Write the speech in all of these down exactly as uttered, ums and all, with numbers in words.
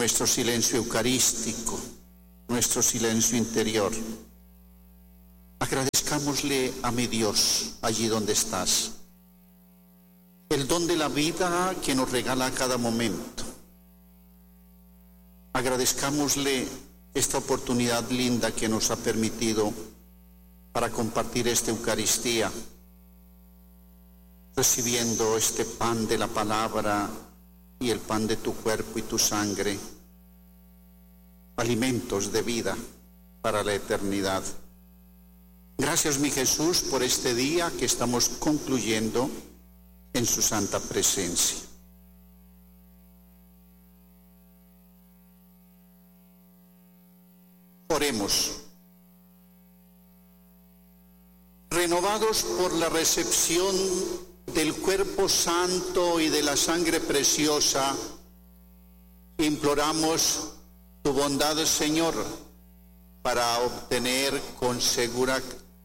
nuestro silencio eucarístico, nuestro silencio interior. Agradezcámosle a mi Dios allí donde estás, el don de la vida que nos regala a cada momento. Agradezcámosle esta oportunidad linda que nos ha permitido para compartir esta Eucaristía, recibiendo este pan de la palabra y el pan de tu cuerpo y tu sangre, alimentos de vida para la eternidad. Gracias, mi Jesús, por este día que estamos concluyendo en su santa presencia. Oremos. Renovados por la recepción del cuerpo santo y de la sangre preciosa, imploramos tu bondad, Señor, para obtener con segura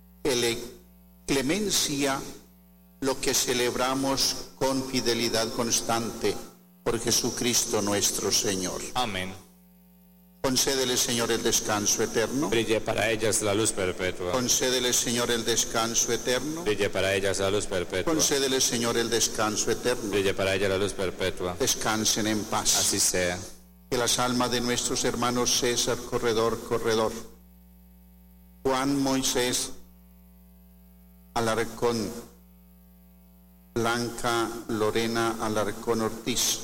clemencia lo que celebramos con fidelidad constante por Jesucristo nuestro Señor. Amén. Concédele, Señor, el descanso eterno. Brille para ellas la luz perpetua. Concédele, Señor, el descanso eterno. Brille para ellas la luz perpetua. Concédele, Señor, el descanso eterno. Brille para ellas la luz perpetua. Descansen en paz. Así sea. Que las almas de nuestros hermanos César Corredor, Corredor, Juan Moisés Alarcón, Blanca Lorena Alarcón Ortiz,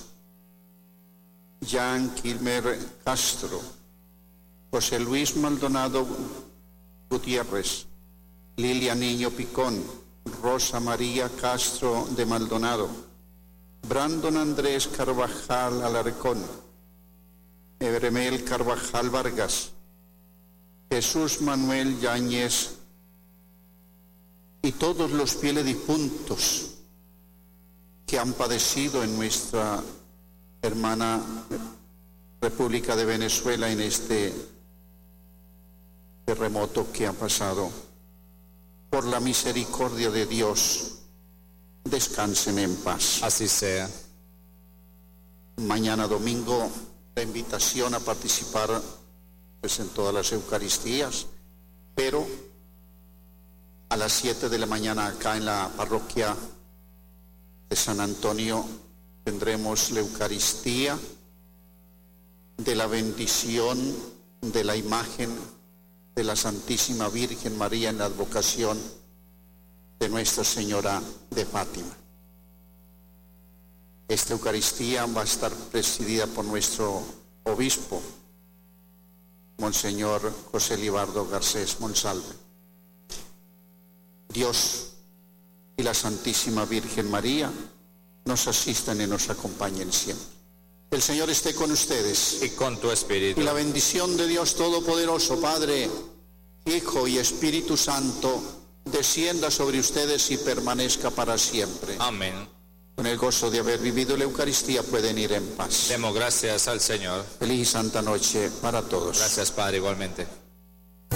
Jan Kilmer Castro, José Luis Maldonado Gutiérrez, Lilia Niño Picón, Rosa María Castro de Maldonado, Brandon Andrés Carvajal Alarcón, Ebremel Carvajal Vargas, Jesús Manuel Yáñez y todos los fieles difuntos que han padecido en nuestra hermana República de Venezuela en este terremoto que ha pasado. Por la misericordia de Dios, descansen en paz. Así sea. Mañana domingo, la invitación a participar pues en todas las Eucaristías, pero a las siete de la mañana acá en la parroquia de San Antonio tendremos la Eucaristía de la bendición de la imagen de la Santísima Virgen María en la advocación de Nuestra Señora de Fátima. Esta Eucaristía va a estar presidida por nuestro obispo, Monseñor José Libardo Garcés Monsalve. Dios y la Santísima Virgen María nos asistan y nos acompañen siempre. El Señor esté con ustedes. Y con tu espíritu. Y la bendición de Dios Todopoderoso, Padre, Hijo y Espíritu Santo, descienda sobre ustedes y permanezca para siempre. Amén. Con el gozo de haber vivido la Eucaristía pueden ir en paz. Demos gracias al Señor. Feliz y santa noche para todos. Gracias, Padre, igualmente.